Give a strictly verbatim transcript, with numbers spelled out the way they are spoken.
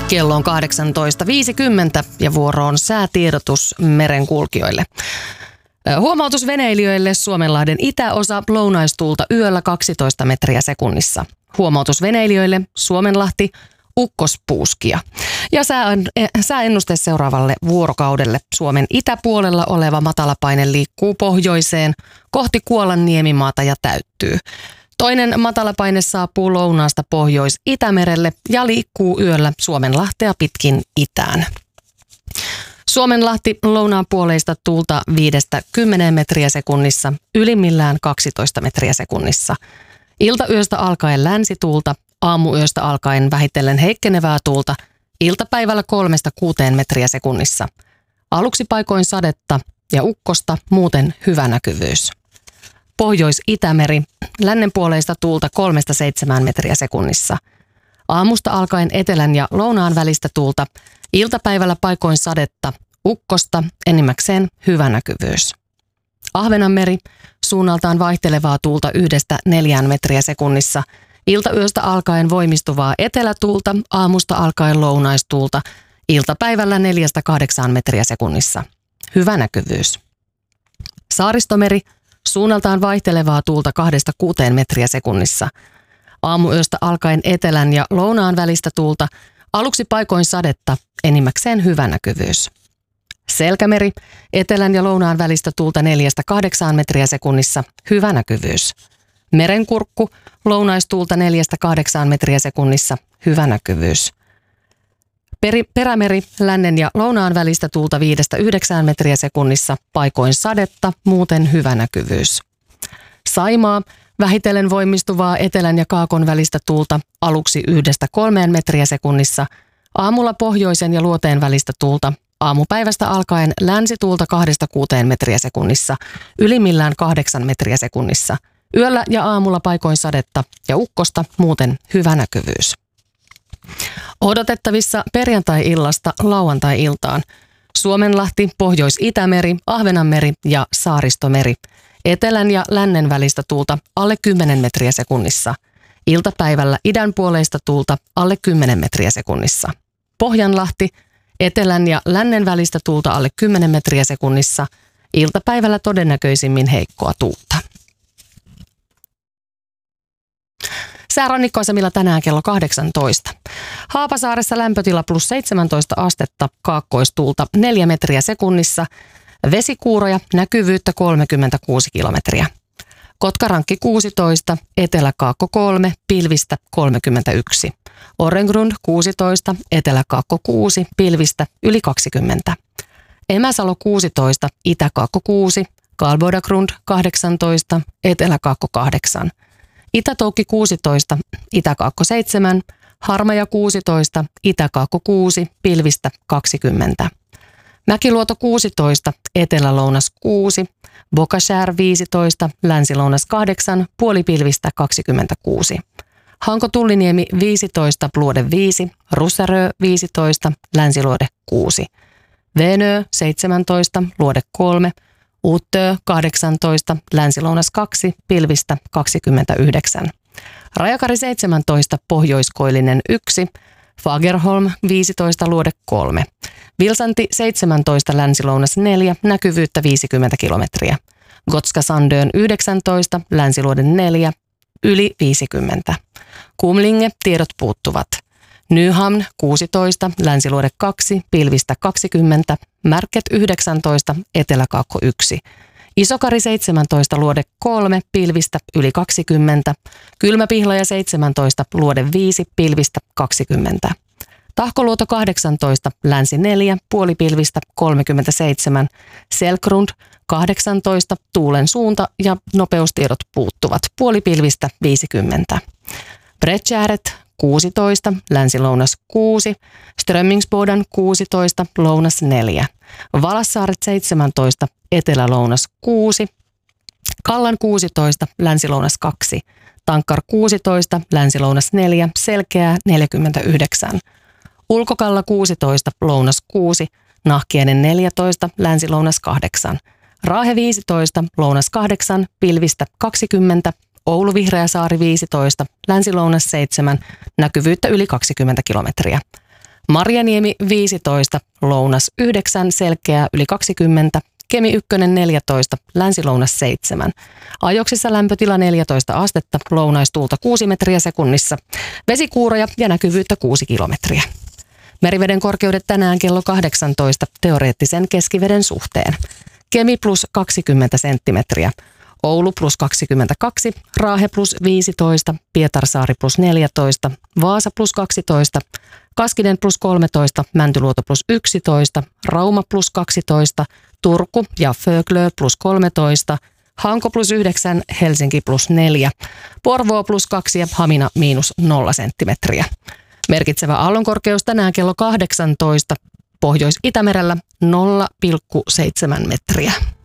Kello on kahdeksantoista viisikymmentä ja vuoro on säätiedotus merenkulkijoille. Huomautus veneilijöille: Suomenlahden itäosa, lounaistuulta yöllä kaksitoista metriä sekunnissa. Huomautus veneilijöille: Suomenlahti, ukkospuuskia. Ja sääennuste seuraavalle vuorokaudelle: Suomen itäpuolella oleva matalapaine liikkuu pohjoiseen kohti Kuolan niemimaata ja täyttyy. Toinen matalapaine saapuu lounaasta Pohjois-Itämerelle ja liikkuu yöllä Suomenlahtea pitkin itään. Suomenlahti, lounaan puoleista tuulta viidestä kymmeneen metriä sekunnissa, ylimmillään kaksitoista metriä sekunnissa. Iltayöstä alkaen länsituulta, aamuyöstä alkaen vähitellen heikkenevää tuulta, iltapäivällä kolmesta kuuteen metriä sekunnissa. Aluksi paikoin sadetta ja ukkosta, muuten hyvä näkyvyys. Pohjois-Itämeri, lännenpuoleista tuulta kolmesta seitsemään metriä sekunnissa. Aamusta alkaen etelän ja lounaan välistä tuulta, iltapäivällä paikoin sadetta, ukkosta, enimmäkseen hyvä näkyvyys. Ahvenanmeri, suunnaltaan vaihtelevaa tuulta yhdestä neljään metriä sekunnissa. Iltayöstä alkaen voimistuvaa etelätuulta, aamusta alkaen lounaistuulta, iltapäivällä neljästä kahdeksaan metriä sekunnissa. Hyvä näkyvyys. Saaristomeri, suunnaltaan vaihtelevaa tuulta kahdesta kuuteen metriä sekunnissa. Aamuyöstä alkaen etelän ja lounaan välistä tuulta, aluksi paikoin sadetta, enimmäkseen hyvä näkyvyys. Selkämeri, etelän ja lounaan välistä tuulta neljästä kahdeksaan metriä sekunnissa, hyvä näkyvyys. Merenkurkku, lounaistuulta neljästä kahdeksaan metriä sekunnissa, hyvä näkyvyys. Peri, perämeri, lännen ja lounaan välistä tuulta viidestä yhdeksään metriä sekunnissa, paikoin sadetta, muuten hyvä näkyvyys. Saimaa, vähitellen voimistuvaa etelän ja kaakon välistä tuulta, aluksi yhdestä kolmeen metriä sekunnissa, aamulla pohjoisen ja luoteen välistä tuulta, aamupäivästä alkaen länsituulta kahdesta kuuteen metriä sekunnissa, ylimmillään kahdeksan metriä sekunnissa. Yöllä ja aamulla paikoin sadetta ja ukkosta, muuten hyvä näkyvyys. Odotettavissa perjantai-illasta lauantai-iltaan: Suomenlahti, Pohjois-Itämeri, Ahvenanmeri ja Saaristomeri. Etelän ja lännen välistä tuulta alle kymmenen metriä sekunnissa. Iltapäivällä idänpuoleista tuulta alle kymmenen metriä sekunnissa. Pohjanlahti, etelän ja lännen välistä tuulta alle kymmenen metriä sekunnissa. Iltapäivällä todennäköisimmin heikkoa tuulta. Säärannikkoasemilla tänään kello kahdeksantoista. Haapasaaressa lämpötila plus seitsemäntoista astetta, kaakkoistuulta neljä metriä sekunnissa. Vesikuuroja, näkyvyyttä kolmekymmentäkuusi kilometriä. Kotkarankki kuusitoista, Etelä-Kaakko kolme, pilvistä kolmekymmentäyksi. Orengrund kuusitoista, Etelä-Kaakko kuusi, pilvistä yli kaksikymmentä. Emäsalo kuusitoista, Itä-Kaakko kuusi, Kalbodagrund kahdeksantoista, Etelä-Kaakko kahdeksan. Itä-Toukki kuusitoista, Itä-Kaakko seitsemän, Harmaja kuusitoista, Itä-Kaakko kuusi, pilvistä kaksikymmentä. Mäkiluoto kuusitoista, Etelä-Lounas kuusi, Bokashär viisitoista, Länsi-Lounas kahdeksan, puolipilvistä kaksikymmentäkuusi. Hanko-Tulliniemi viisitoista, Luode viisi, Russarö viisitoista, Länsiluode kuusi. Venö seitsemäntoista, Luode kolme, Uttö kahdeksantoista, Länsi-Lounas kaksi, pilvistä kaksikymmentäyhdeksän. Rajakari seitsemäntoista, Pohjoiskoillinen yksi, Fagerholm viisitoista, Luode kolme. Vilsanti seitsemäntoista, Länsi-Lounas neljä, näkyvyyttä viisikymmentä kilometriä. Gotska Sandön yhdeksäntoista, Länsiluode neljä, yli viisikymmentä. Kumlinge, tiedot puuttuvat. Nyhamn kuusitoista, Länsiluode kaksi, pilvistä kaksikymmentä, Märket yhdeksäntoista, Etelä-Kaakko yksi. Isokari seitsemäntoista, Luode kolme, pilvistä yli kaksikymmentä. Kylmäpihlaja seitsemäntoista, Luode viisi, pilvistä kaksikymmentä. Tahkoluoto kahdeksantoista, Länsi neljä, puolipilvistä kolmekymmentäseitsemän. Selkrund kahdeksantoista, tuulen suunta ja nopeustiedot puuttuvat, puolipilvistä viisikymmentä. Bredtjäret kuusitoista, Länsi-Lounas kuusi, Strömmingsboden kuusitoista, Lounas neljä. Valassaaret seitsemäntoista, Etelä-Lounas kuusi, Kallan kuusitoista, Länsi-Lounas kaksi, Tankkar kuusitoista, Länsi-Lounas neljä, Selkeää neljäkymmentäyhdeksän. Ulkokalla kuusitoista, Lounas kuusi, Nahkiainen neljätoista, Länsi-Lounas kahdeksan. Raahe viisitoista, Lounas kahdeksan, pilvistä kaksikymmentä. Oulu Vihreäsaari viisitoista, Länsi-Lounas seitsemän, näkyvyyttä yli kaksikymmentä kilometriä. Marjaniemi viisitoista, lounas yhdeksän, selkeää yli kaksikymmentä, Kemi ykkönen neljätoista, länsi-lounas seitsemän. Ajoksissa lämpötila neljätoista astetta, lounaistuulta kuusi metriä sekunnissa, vesikuuroja ja näkyvyyttä kuusi kilometriä. Meriveden korkeudet tänään kello kahdeksantoista teoreettisen keskiveden suhteen. Kemi plus kaksikymmentä senttimetriä, Oulu plus kaksikymmentäkaksi, Raahe plus viisitoista, Pietarsaari plus neljätoista, Vaasa plus kaksitoista, Kaskinen plus kolmetoista, Mäntyluoto plus yksitoista, Rauma plus kaksitoista, Turku ja Föglö plus kolmetoista, Hanko plus yhdeksän, Helsinki plus neljä, Porvoo plus kaksi ja Hamina miinus nolla senttimetriä. Merkitsevä aallonkorkeus tänään kello kahdeksantoista, Pohjois-Itämerellä nolla pilkku seitsemän metriä.